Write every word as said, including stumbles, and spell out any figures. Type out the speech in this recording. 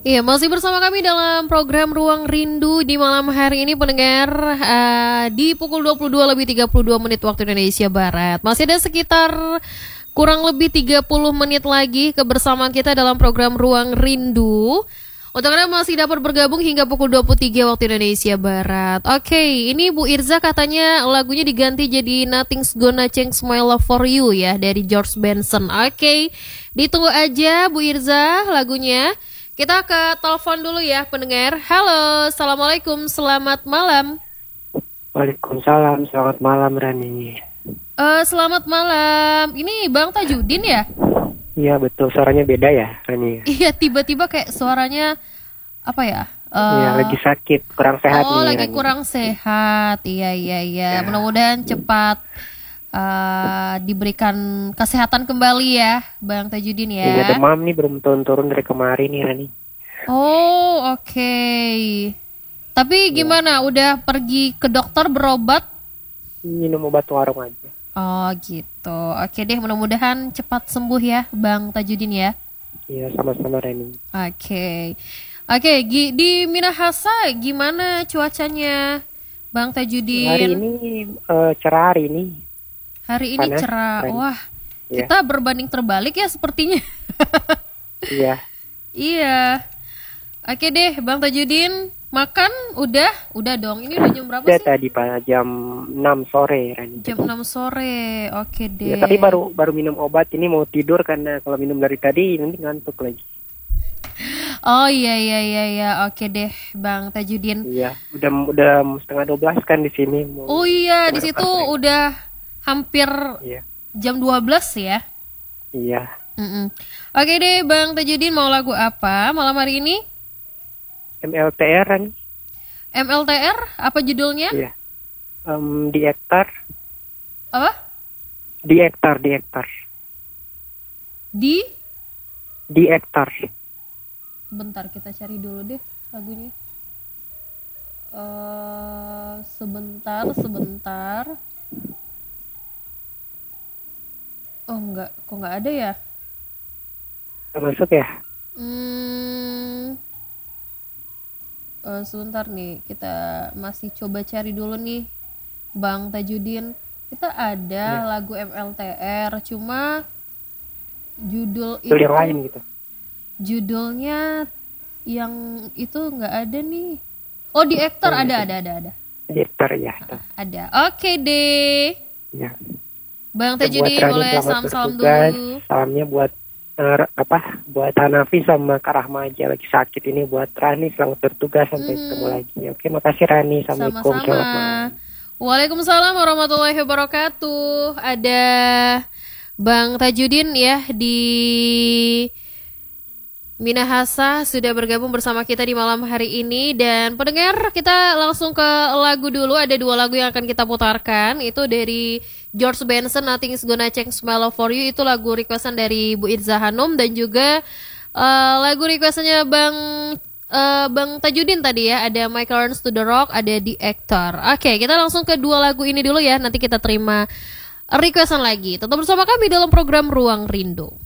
Iya, masih bersama kami dalam program Ruang Rindu di malam hari ini pendengar uh, di pukul dua puluh dua lebih tiga puluh dua menit waktu Indonesia Barat. Masih ada sekitar kurang lebih tiga puluh menit lagi kebersamaan kita dalam program Ruang Rindu. Untuk Anda masih dapat bergabung hingga pukul dua puluh tiga waktu Indonesia Barat. Oke, ini Bu Irza katanya lagunya diganti jadi Nothing's Gonna Change My Love For You ya, dari George Benson. Oke, ditunggu aja Bu Irza lagunya. Kita ke telepon dulu ya pendengar. Halo, Assalamualaikum, selamat malam. Waalaikumsalam, selamat malam Rani. Uh, selamat malam. Ini Bang Tajudin ya? Iya betul, suaranya beda ya Rani. Iya, tiba-tiba kayak suaranya apa ya? Iya, Uh, lagi sakit, kurang sehat oh, nih lagi Rani. kurang sehat. Iya, iya, iya. Ya. Mudah-mudahan cepat uh, diberikan kesehatan kembali ya, Bang Tajudin ya. Iya, demam nih belum turun-turun dari kemarin nih Rani. Oh, oke. Tapi gimana? Udah pergi ke dokter berobat? Minum obat warung aja. Oh gitu. Oke deh, mudah-mudahan cepat sembuh ya Bang Tajudin ya. Iya, sama-sama Rani. Oke. Oke, Gi- di Minahasa gimana cuacanya Bang Tajudin? Hari ini eh, cerah hari ini. Hari ini panas, cerah. panas. Wah, Iya. kita berbanding terbalik ya sepertinya. Iya. Iya. Oke deh, Bang Tajudin, makan udah? Udah dong. Ini udah jam berapa Udah sih? tadi pada jam enam sore Rani. Jam enam sore. Oke deh. Ya, tapi baru baru minum obat, ini mau tidur karena kalau minum dari tadi nanti ngantuk lagi. Oh iya iya iya iya. Oke deh, Bang Tajudin. Iya, udah udah setengah dua belas kan di sini. Mau Oh iya, di keluar situ pasar. udah hampir Iya. jam dua belas ya. Iya. Mm-mm. Oke deh, Bang Tajudin, mau lagu apa malam hari ini? M L T R Rani. M L T R, apa judulnya? Iya. Em, di hektar, Apa? di hektar, di hektar, Di di hektar. Bentar, kita cari dulu deh lagunya. Eh, sebentar, sebentar. Oh enggak, kok enggak ada ya? Masuk ya? Hmm, eh, sebentar nih, kita masih coba cari dulu nih, Bang Tajudin. Kita ada Ya. lagu M L T R, cuma judul Itu itu, yang lain gitu. judulnya yang itu nggak ada nih. Oh, di Ektor Oh, ada, gitu. ada, ada, ada, Di hektar ya. ada. Oke deh, Ya. Bang Buat Tajudin Rani boleh selamat salam-salam bertugas. dulu. Salamnya buat eh, apa? Buat Hanafi sama Kak Rahma aja lagi sakit ini. Buat Rani selamat bertugas sampai Mhm. ketemu lagi. Oke, makasih Rani. Assalamualaikum. Selamat malam. Sama-sama. Waalaikumsalam warahmatullahi wabarakatuh. Ada Bang Tajudin ya di Minahasa sudah bergabung bersama kita di malam hari ini. Dan pendengar, kita langsung ke lagu dulu. Ada dua lagu yang akan kita putarkan. Itu dari George Benson, Nothing's Gonna Change My Love For You. Itu lagu requestan dari Bu Irza Hanum. Dan juga eh, lagu requestannya Bang eh, Bang Tajudin tadi ya. Ada Michael Learns to the Rock, ada The Actor. Oke, kita langsung ke dua lagu ini dulu ya. Nanti kita terima requestan lagi. Tetap bersama kami dalam program Ruang Rindu.